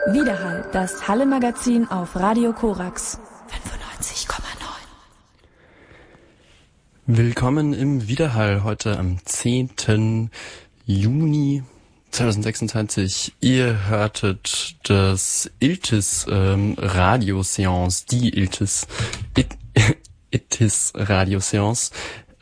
Widerhall, das Halle-Magazin auf Radio Korax 95,9. Willkommen im Widerhall, heute am 10. Juni 2026. Ihr hörtet das Iltis Radioseance, die Iltis Radioseance,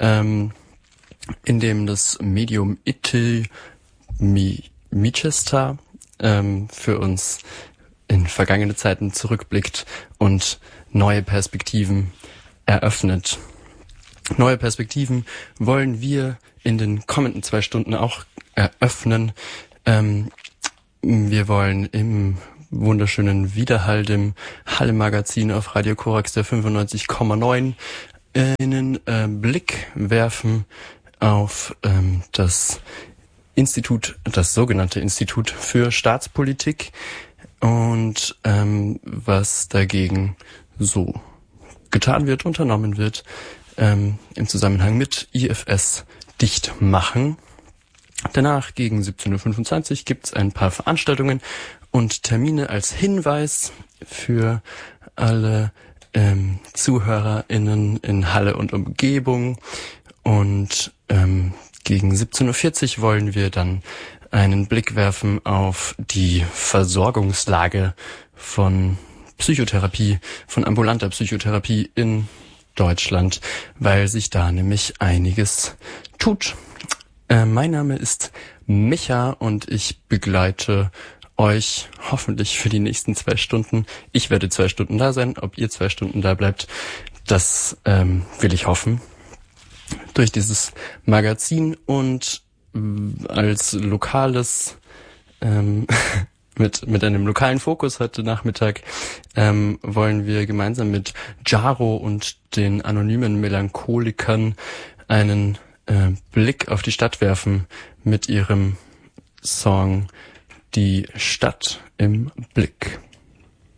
in dem das Medium Itil Michester für uns in vergangene Zeiten zurückblickt und neue Perspektiven eröffnet. Neue Perspektiven wollen wir in den kommenden 2 Stunden auch eröffnen. Wir wollen im wunderschönen Widerhall, dem Halle-Magazin auf Radio Korax der 95,9 einen Blick werfen auf das sogenannte Institut für Staatspolitik und was dagegen so getan wird, unternommen wird, im Zusammenhang mit IFS dicht machen. Danach gegen 17.25 Uhr gibt's ein paar Veranstaltungen und Termine als Hinweis für alle ZuhörerInnen in Halle und Umgebung. Und gegen 17.40 Uhr wollen wir dann einen Blick werfen auf die Versorgungslage von Psychotherapie, von ambulanter Psychotherapie in Deutschland, weil sich da nämlich einiges tut. Mein Name ist Micha und ich begleite euch hoffentlich für die nächsten 2 Stunden. Ich werde 2 Stunden da sein. Ob ihr 2 Stunden da bleibt, das will ich hoffen. Durch dieses Magazin und als lokales mit einem lokalen Fokus heute Nachmittag wollen wir gemeinsam mit Jaro und den anonymen Melancholikern einen Blick auf die Stadt werfen mit ihrem Song Die Stadt im Blick.